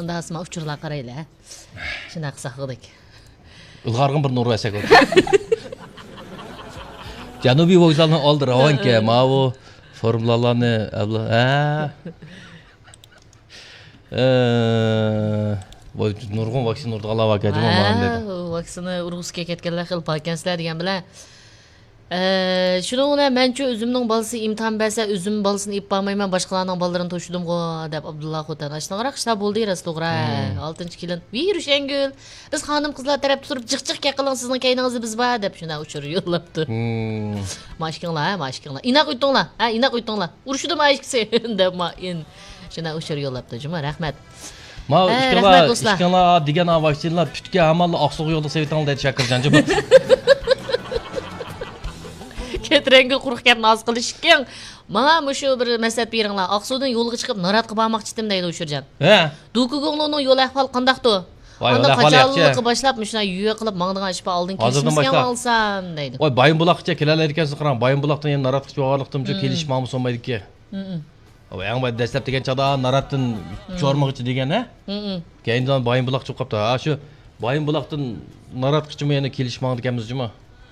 Unda asma uçurlar qarayla. Şuna qısaqıdık. Ilg'arg'in bir nur versak olur. Janubiy vokzalni oldi Ravonga, mana bu formulalarni voy nurg'un vaksina urdi Alloh akbar mana dedi. Vaksina urg'isiga ketganlar xil palkansizlar degan bilan Şunu ona mençe üzümnün balısı imtihan berse üzüm balısını ip bağmayman başkalarının ballarını toşudum go dep Abdullah Hotan. Aşına qarak işler boldu eras to'g'ri. 6-cı kelin. Yürüş Engül. Biz hanım kızlar taraf tutup cık qaqılın sizning kayningizni biz ba dep şuna uçur yollaptı. Maşkınlar. İnak uytdinglar. Ha, inak uytdinglar. Uruşudum ayıksı dep ma in. Şuna uçur yollaptı. Cuma rahmat. Ma ishkanlar degan vaksinalar putga amalli oqsoq yo'lda sevitanlar dedi Shakirjon. Ketrengil quruq gapni oz qilishgan. Mana shu bir maslahat beringlar. Oqsuvdan yo'lga chiqib Noratga bormoqchi edim deydi O'shirjon. He. Dukugo'ning yo'l ahvol qandaqdi? Anda qachonliqqa boshlab shuna yuya qilib mangdigan ish oldin kelishimizga olsam deydi. Voy Bayınbulaqcha kelalar ekansiz qaram. Bayınbulaqdan yana Noratga borliqtimcha kelishmoqmi sonmaydiki. Voy ang boy dastlab degan chada Noratdan chormoqchi degan ha? Keyindan Bayınbulaq chiqib qopti. Ha shu Bayınbulaqdan Noratgacha yana kelishmoqdi ekanmiz juma.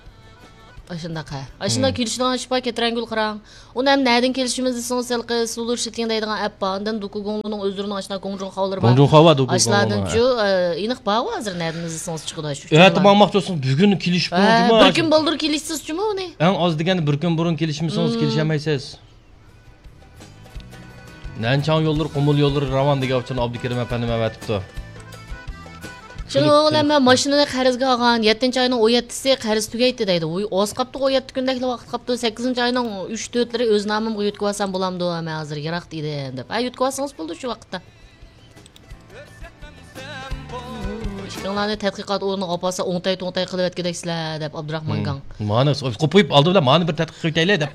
Aşında kelişidigan ish bor Ketrengil qarang. Uni ham nereden kelishimiz desang selqi sulur shiting deydigan app bor. Undan Dukugo'ning o'zlarini ashna Gongjong xavlar bor. Gongjong xava Dukugo'ng. Ashlardan-chu iniq bor hozir nereden desangiz chiqadi shu. Evet, mamaqchi olsun bugun kelish bo'ldimi? Bir kun bo'ldir kelishsiz-chumi uni? Eng oz deganda bir kun burun kelishmisangiz kelishamaysiz. Nanchang yo'llar, qumul yo'llar ravon degan uchun Abdukarim apandim avatibdi. Şunu oğlan ben maşinini qarzga olgan 7-ci ayının 17'si qarz tugaydi deydi. Oz qapti 17 kundakli vaqt qapti 8-ci ayının 3-4'leri öz namımga yutkib olsam bo'lamdi, men hozir yiroq deydi deb. Yutkib olsangiz bo'ldi shu vaqtda. Ishqinglarni tadqiqot o'rniga olib olsa o'ngtay qilib etgidek-sizlar deb Abdurahmon Gang. Mani qo'yib oldi bilan mani bir tadqiq qilib deb.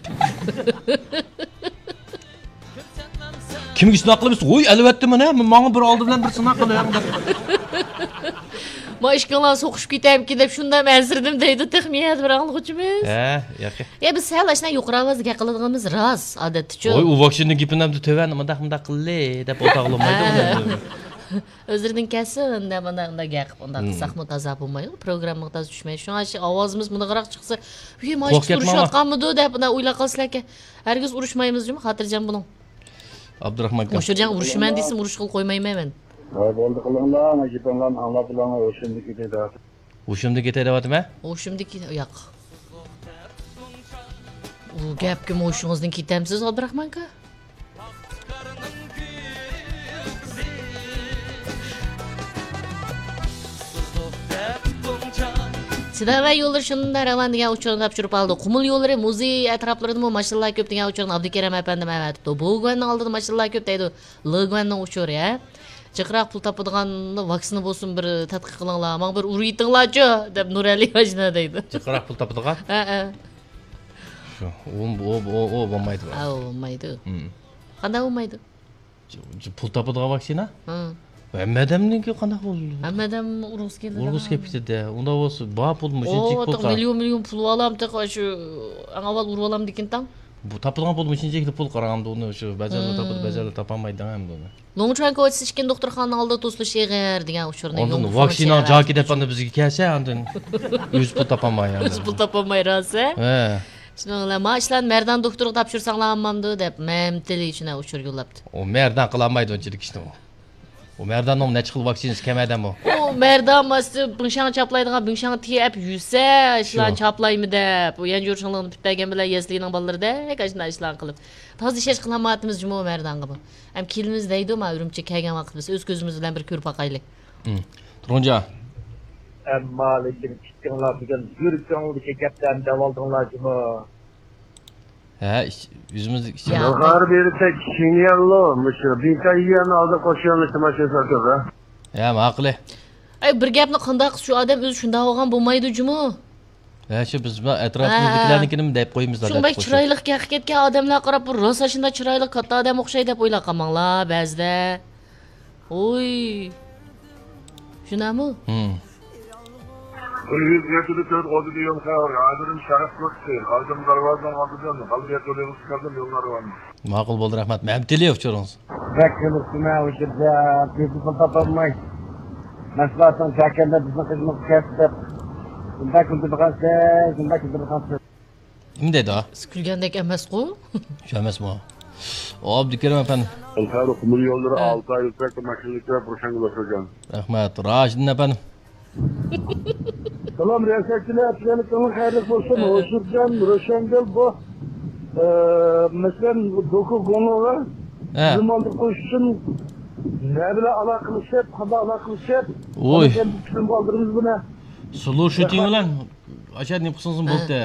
Kimga sinoq qilamiz? Voy, albatta mana menga bir oldi bilan bir sinoq qilyapman deb. Ma ishqinglar so'qishib ketaymi deb shunda mansirdim deydi texmiyat bir anglag'uchimiz. Yo'q. Biz sal ashna yuqori ovozga qiladiganimiz rost, odatda-chu. Voy, u vaksina gapini ham to'van, mundaq qilli deb o'tag'ilmaydi uni. O'zlarining kelsin deb unda gap unda qilsak mutaza bo'lmaydi, programmaga toz tushmaydi. Shunga ovozimiz bunaqaroq chiqsa, "Voy, mana shu urishayotganmidi" deb unda o'ylab qolsizlarki, hargiz urushmaymiz-ku, xotirjam bo'ling. Abdurahmon aka. O'shirjon urishman desam urush qilib qo'ymayman men. Bo'ldi qilinglar, gapinglarni anglab bilaman, o'shimni ketadi. O'shimni ketayaptimi? O'shimniki yo'q. U gapga o'shingizdan ketamsiz, Abdurahmon aka? Sidava yo'llar shunda ravon degan uchurni topshirib oldi. Qumul yo'llari muzey atroflarida mashinlar ko'p degan uchurni Abdukarim apandim avatibdi. Bo'lganning oldida mashinlar ko'p deydi. Logvanning uchuri, ya. Jiqroq pul topadigan vaksina bo'lsin bir tadqiq qilinglar. Men bir uriytinglarchi deb Nurali Hojna deydi. Jiqroq pul topadigan? Ha. Shu, o bo'lmaydi. Bo'lmaydi. Qanday bo'lmaydi? Pul topadigan vaksina? Hammadamniki qanaqa bo'ldi? Hammadam urus keldi. Urus kelib ketdi. Unda bo'lsa, ba pul mushinchik pul. Million pul olam taqa shu avval urib olam dekindan. Bu topilgan pul mushinchik pul qaraganda uni shu bajarlar topolmaydi hamda uni. Longchanko o'tishgan doktorxonaning oldida to'slish yig'ir degan uchurni. Oldin vaksina joki deb anda bizga kelsa, andin o'z pul topolmaydi. O'z pul topolmay rosa. Ha. Shuninglar, mashlan Merdan doktorga topshirsanglar hammamdi deb memtili ichine uchur yo'llabdi. O Merdan qilolmaydi unchalik ishni. O Merdanning necha xil vaksinasi kelmaydimi bu? O Merdan masti bunshang chaplaydigan bunshang tiyab yursa, ishlan chaplaymi deb. Bu yangi yurishinglarni bitmagan bilan yeslining bolalarida qashna ishlan qilib. To'g'ri ish qilolmayapmiz juma Merdanga bu. Ham kelimiz deydi, ma Urumchi kelgan vaqt biz o'z ko'zimiz bilan bir ko'rib boqaylik. Turunja. Ammo lekin kichkinalar degan yurishinglarni gapdan davaldinglar juma. Ha, yüzümüz Yukarı beri tek sinyallo, müşür. Bir kayyan aldı koşuyormuş maşın satıyor. Ya, maqli. Ay, bir gapni qanday qilib shu odam o'zi shunday olgan bo'lmaydi juma. Ha, shu biz atrofimizdagilarnikini deb qo'yamiz da. Shunday chiroyli ketgan odamlar qarab, bu rosa shunday chiroyli katta odam o'xshaydi deb o'ylab qolmanglar ba'zida. Oy. Shunami? 174 oddiy yo'l xabar. Hozirning sharaf ko'rdi. Hozir darvozadan oldidan qalbiga to'laymiz chiqardim yo'llari var. Ma'qul bo'ldi, rahmat. Men tele uçuruңuz. Bekliyorsunuz o şekilde bir tapamay. Maslahatın çakende bizim kızımız kesti. Bunda kuntu bakansı, bunda kuntu bakansı. Kim dedi o? Siz kulgandek emas-ku. Şu emasmi o? Abdukerim efendim. Xabar kumul yolları 6 ay ötürek makinelikler proşangı başlayan. Rahmat. Raşidin efendim. Selam riyasetçiler, Afganistan'ın hayırlı olsun. Osurcan, Roşengel bu. Mesela doku konuğu He. zamandır koşsun. Ne bile alakalı şey, hada alakalı şey. Oy. Sen bütün kaldırımız bu ne? Sulu shooting bilan aşağı ne qilsangiz bo'ldi.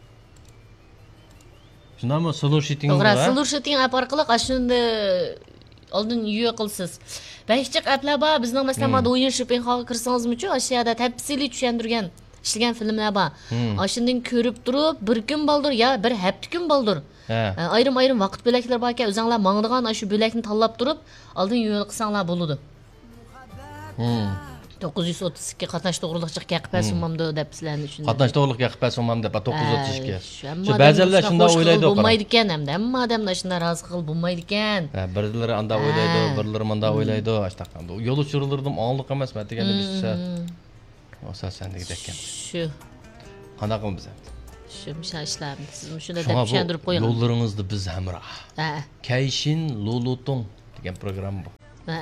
Shundaymi? Sulu shooting To'g'ri, bilan. silur shooting app orqali ashunda oldin yuya qilsiz. Bahishchiq applar bor, bizning masalan mana o'yin shopping holiga kirsangizmi-chu, aşağıda tafsiliy tushuntirgan ishlagan filmlar bor. Ashundan ko'rib turib, bir kun bo'ldir yo bir hafta kun bo'ldir. He. Ayrim vaqt bo'laklar bor ekan, o'zinglar mangdigan shu bo'lakni tanlab turib, oldin yo'l qilsanglar bo'ladi. 932 qatnash to'g'riliqchi qaqpa summamdi deb sizlarni tushundim. Qatnash to'g'riliqga qilib summam deb 932. Shu ba'zilar shunda o'ylaydi o'qara. Bo'lmaydi ekan hamda hamma odamlar shunda rozi qilib bo'lmaydi ekan. Birlari anda o'ylaydi, birlari manda o'ylaydi. Ashtaqanda yo'l uchirildirdim, onliq emas, men deganda bizcha asosan degdek ekan. Shu. Qanaqa qilamiz? Shu ishlarni siz shunda deb tushuntirib qo'ying. Yo'llaringizni biz hamroh. Ha. Kayshin Lulutung degan programma bu. Ha.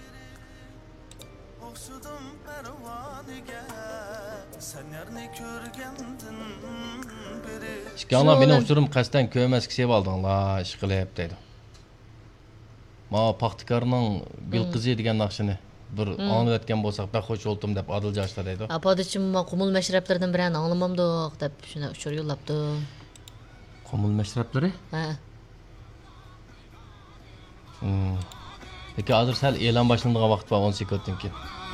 Ishkanlar meni uchurim qasdan ko'maski sevib oldinglar, ish qilib deydi. Ma paxtikarning Bilqizi degan naqshini bir anlayotgan bo'lsak, ben xo'sh oldum deb Adil Joshlar deydi. Apodichim qumul mashrablardan birini anglamamdiq deb shuna uchur yo'llabdi. Qumul mashrabları? Ha. Peki hozir sal e'lon boshlanadigan vaqt bor 10 sekunddan keyin.